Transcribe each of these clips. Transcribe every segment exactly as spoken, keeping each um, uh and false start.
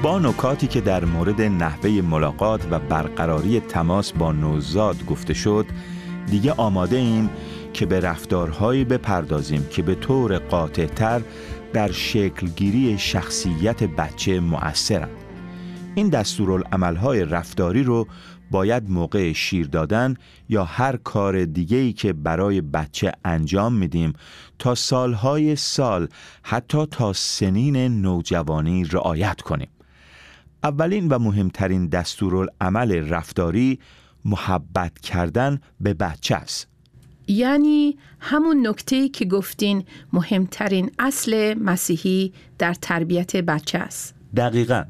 با نکاتی که در مورد نحوه ملاقات و برقراری تماس با نوزاد گفته شد، دیگه آماده ایم که به رفتارهایی بپردازیم که به طور قاطع‌تر در شکلگیری شخصیت بچه مؤثرند. این دستورالعمل‌های رفتاری رو باید موقع شیر دادن یا هر کار دیگه‌ای که برای بچه انجام میدیم تا سالهای سال، حتی تا سنین نوجوانی رعایت کنیم. اولین و مهمترین دستورالعمل رفتاری محبت کردن به بچه است. یعنی همون نکته‌ای که گفتین مهمترین اصل مسیحی در تربیت بچه است. دقیقاً.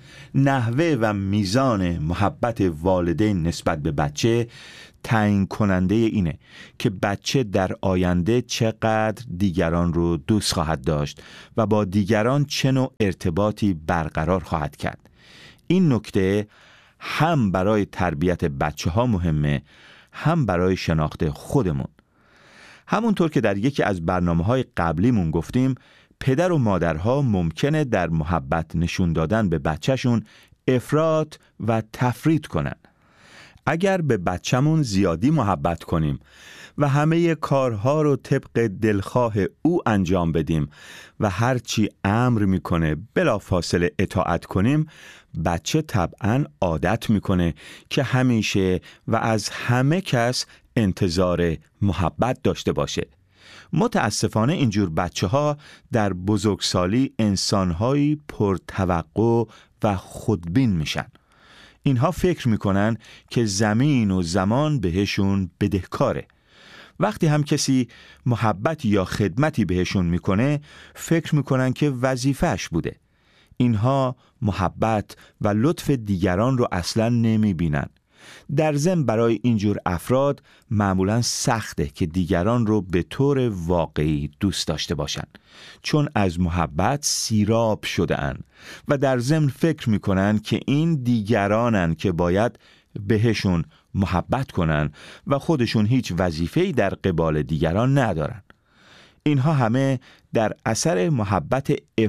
نحوه و میزان محبت والدین نسبت به بچه تعیین کننده اینه که بچه در آینده چقدر دیگران رو دوست خواهد داشت و با دیگران چه نوع ارتباطی برقرار خواهد کرد. این نکته هم برای تربیت بچه ها مهمه، هم برای شناخت خودمون. همونطور که در یکی از برنامه‌های قبلیمون گفتیم، پدر و مادرها ممکنه در محبت نشون دادن به بچهشون افراط و تفرید کنن. اگر به بچه‌مون زیادی محبت کنیم و همه کارها رو طبق دلخواه او انجام بدیم و هرچی امر میکنه بلا فاصله اطاعت کنیم، بچه طبعاً عادت میکنه که همیشه و از همه کس انتظار محبت داشته باشه. متاسفانه اینجور بچه ها در بزرگسالی انسانهایی پرتوقع و خودبین میشن. اینها فکر میکنن که زمین و زمان بهشون بدهکاره. وقتی هم کسی محبت یا خدمتی بهشون میکنه، فکر میکنن که وظیفه‌اش بوده. اینها محبت و لطف دیگران رو اصلاً نمیبینن. در ضمن برای اینجور افراد معمولاً سخته که دیگران رو به طور واقعی دوست داشته باشن، چون از محبت سیراب شده‌اند و در ضمن فکر میکنن که این دیگرانن که باید بهشون محبت کنن و خودشون هیچ وظیفه‌ای در قبال دیگران ندارن. اینها همه در اثر محبت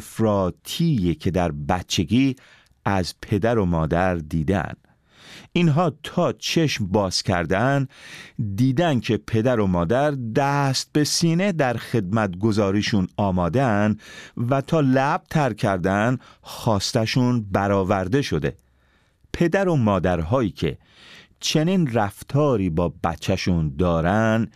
افراطی که در بچگی از پدر و مادر دیدن. اینها تا چشم باز کردن دیدن که پدر و مادر دست به سینه در خدمت گذاریشون آمادن و تا لب تر کردن خواستشون برآورده شده. پدر و مادرهایی که چنین رفتاری با بچهشون دارن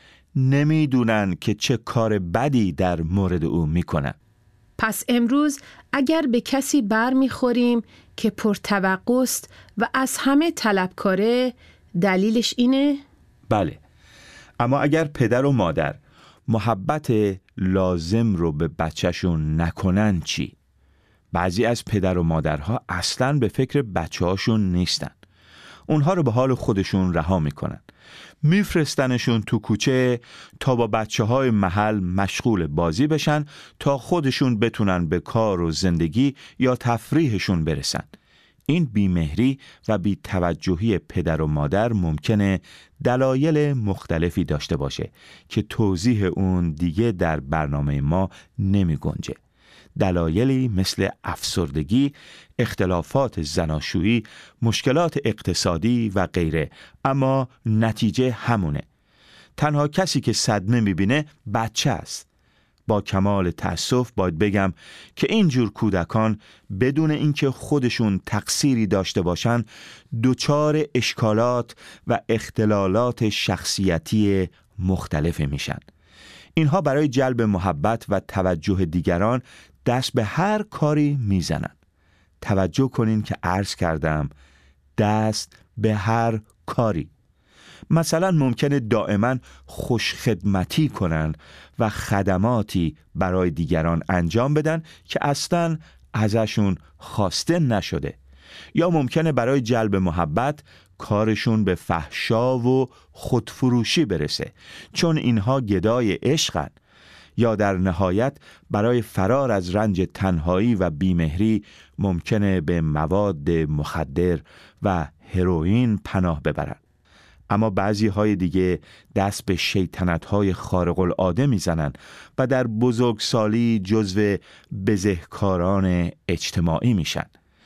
نمیدونن که چه کار بدی در مورد او میکنن. پس امروز اگر به کسی بر میخوریم که پرتوقع است و از همه طلبکاره، دلیلش اینه؟ بله. اما اگر پدر و مادر محبت لازم رو به بچهشون نکنن چی؟ بعضی از پدر و مادرها اصلاً به فکر بچه هاشون نیستن. اونها رو به حال خودشون رها میکنن. میفرستنشون تو کوچه تا با بچه های محل مشغول بازی بشن تا خودشون بتونن به کار و زندگی یا تفریحشون برسن. این بیمهری و بی‌توجهی پدر و مادر ممکنه دلایل مختلفی داشته باشه که توضیح اون دیگه در برنامه ما نمی گنجه. دلایلی مثل افسردگی، اختلافات زناشویی، مشکلات اقتصادی و غیره، اما نتیجه همونه. تنها کسی که صدمه میبینه بچه است. با کمال تأسف باید بگم که اینجور کودکان بدون اینکه خودشون تقصیری داشته باشن دچار اشکالات و اختلالات شخصیتی مختلف میشن. اینها برای جلب محبت و توجه دیگران دست به هر کاری میزنن. توجه کنین که عرض کردم دست به هر کاری. مثلا ممکنه دائما خوشخدمتی کنن و خدماتی برای دیگران انجام بدن که اصلاً ازشون خواسته نشده. یا ممکنه برای جلب محبت کارشون به فحشا و خودفروشی برسه، چون اینها گدای عشقن. یا در نهایت برای فرار از رنج تنهایی و بیمهری ممکنه به مواد مخدر و هروئین پناه ببرن. اما بعضی های دیگه دست به شیطنت های خارق العاده میزنن و در بزرگسالی جزو بزهکاران اجتماعی میشن.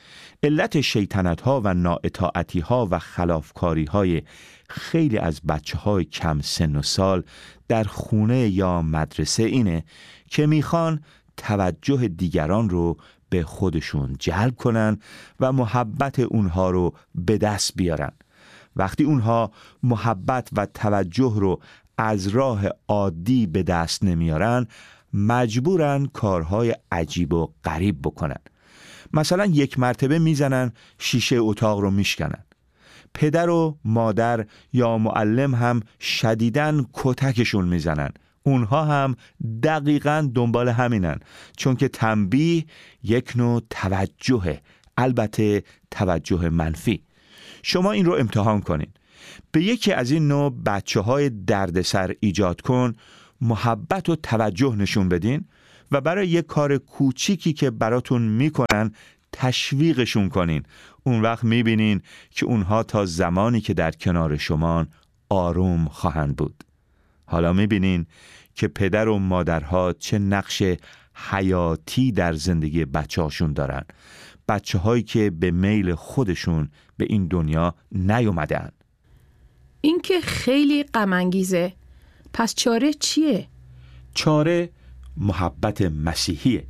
علت شیطنت ها و نااطاعتی ها و خلافکاری های خیلی از بچه های کم سن و سال در خونه یا مدرسه اینه که میخوان توجه دیگران رو به خودشون جلب کنن و محبت اونها رو به دست بیارن. وقتی اونها محبت و توجه رو از راه عادی به دست نمیارن، مجبورن کارهای عجیب و غریب بکنن. مثلا یک مرتبه میزنن شیشه اتاق رو میشکنن. پدر و مادر یا معلم هم شدیداً کتکشون میزنن. اونها هم دقیقاً دنبال همینن، چون که تنبیه یک نوع توجهه، البته توجه منفی. شما این رو امتحان کنین. به یکی از این نوع بچه های دردسر ایجاد کن، محبت و توجه نشون بدین و برای یک کار کوچیکی که براتون میکنن تشویقشون کنین. اون وقت میبینین که اونها تا زمانی که در کنار شما آروم خواهند بود. حالا میبینین که پدر و مادرها چه نقش حیاتی در زندگی بچه هاشون دارن. بچه هایی که به میل خودشون به این دنیا نیومدن. این که خیلی غم انگیزه. پس چاره چیه؟ چاره محبت مسیحیه.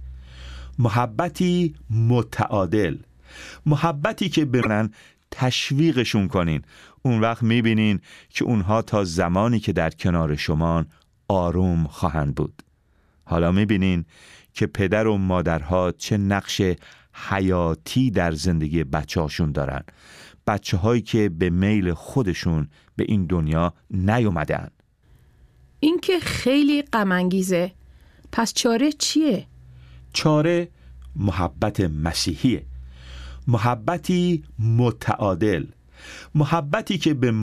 محبتی متعادل. محبتی که بمونن تشویقشون کنین. اون وقت میبینین که اونها تا زمانی که در کنار شما آروم خواهند بود. حالا میبینین که پدر و مادرها چه نقش حیاتی در زندگی بچه هاشون دارن. بچه هایی که به میل خودشون به این دنیا نیومدن. این که خیلی غم انگیزه. پس چاره چیه؟ چاره محبت مسیحیه. محبتی متعادل. محبتی که به